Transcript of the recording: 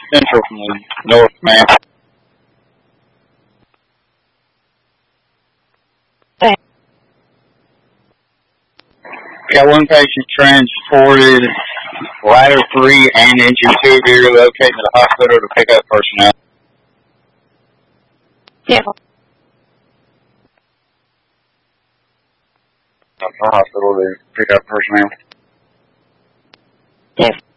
Central from the north, man. Got one patient transported, ladder 3 and engine 2 here, located to the hospital to pick up personnel. Yeah. Hospital to pick up personnel. Yeah.